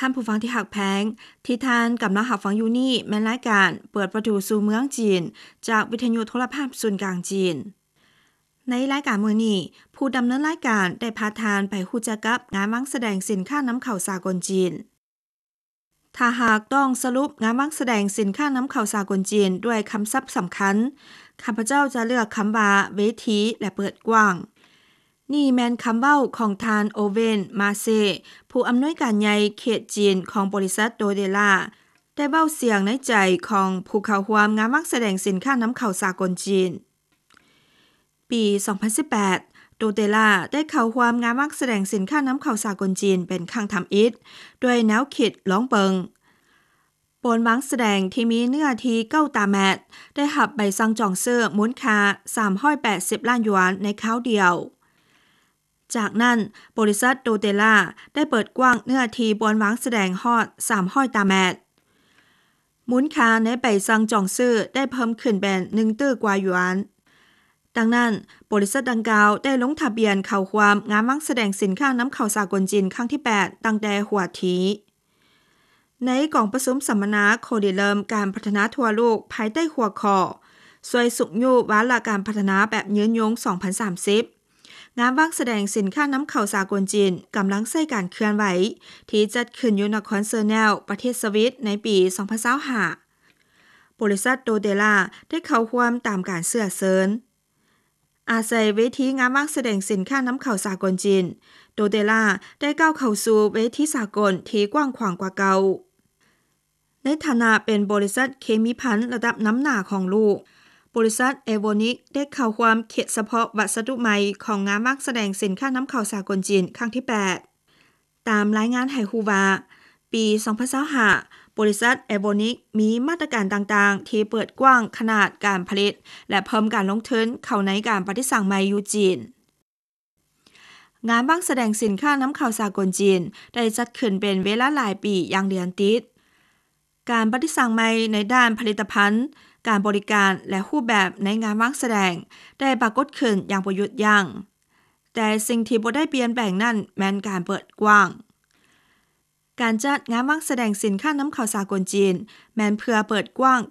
ท่านผู้ฟังที่หักแพงที่ท่านกำลังหักฟังอยู่นี่แม่นรายการเปิดประตูสู่เมืองจีนจากวิทยุโทรภาพศูนย์กลางจีนในรายการมื้อนี้ผู้ดำเนินรายการได้พาทานไปฮู้จักกับงานวางแสดงสินค้าน้ำเข้าสากลจีนถ้าหากต้องสรุปงานวางแสดงสินค้าน้ำเข้าสากลจีนด้วยคำศัพท์สำคัญข้าพเจ้าจะเลือกคำว่าเวทีและเปิดกว้างนี่แมนคำเว้าของทานโอเวนมาเซผู้อำนวยการใหญ่เขตจีนของบริษัทโดเดล่าได้เว้าเสียงในใจของผู้เข้าร่วมงานวางแสดงสินค้าน้ำเข้าสากลจีนปี 2018 โดเดล่าได้เข้าร่วมงานวางแสดงสินค้าน้ำเข้าสากลจีนเป็นครั้งทำอิฐด้วยแนวคิดลองเบิงบนวางแสดงที่มีเนื้อที่9 ตาแมตได้หับใบสั่งจองซื้อมูลค่า380 ล้านหยวนในคราวเดียวจากนั้นบริษัทโดเตล่าได้เปิดกว้างเนื้อที่บนวางแสดงฮอด300 ตาแมตมูลค่าในใบสั่งจองซื้อได้เพิ่มขึ้นเป็น1 ตื้อกว่าหยวนดังนั้นบริษัทดังกล่าวได้ลงทะเบียนเข้าร่วมงานวางแสดงสินค้าน้ำเข้าสากลจีนครั้งที่ 8 ตั้งแต่หัวทีในกล่องประชุมสัมมนาโคดิเริมการพัฒนาทั่วโลกภายใต้หัวข้อช่วยสุขอยู่วาระการพัฒนาแบบยืนยง 2030 งานวางแสดงสินค้าน้ำเข้าสากลจีนกำลังใช้การเคลื่อนไหวที่จัดขึ้นอยู่นครเซอร์แนลประเทศสวิตในปี 2025 บริษัทโดเดล่าได้เข้าร่วมตามการเสื้อเซินอาศัยเวทีงานวางแสดงสินค้าน้ำเข้าสากลจีนโดเดล่าได้ก้าวเข้าสู่เวทีสากลที่กว้างขวางกว่าเก่าในฐานะเป็นบริษัทเคมีภัณฑ์ระดับน้ำหนาของโลกบริษัทเอโวนิกได้เข้าร่วมเขตเฉพาะวัสดุใหม่ของงานวางแสดงสินค้าน้ำเข้าสากลจีนครั้งที่ 8 ตามรายงานให้ฮู้ว่าปี 2025 บริษัทเอโวนิกมีมาตรการต่างๆที่เปิดกว้างขนาดการผลิตและเพิ่มการลงทุนเข้าในการปฏิสังใหม่อยู่จีนงานวางแสดงสินค้าน้ำเข้าสากลจีนได้จัดขึ้นเป็นเวลาหลายปีอย่างเดือนติดการปฏิสังใหม่ในด้านผลิตภัณฑ์การบริการและรูปแบบในงานวางแสดงได้ปรากฏขึ้นอย่างบ่หยุดยั้งแต่สิ่งที่บ่ได้เปลี่ยนแปลงนั้นแม้นการเปิดกว้างการจัดงานวางแสดงสินค้าน้ำเข้าสากลจีนแม้นเพื่อเปิดกว้าง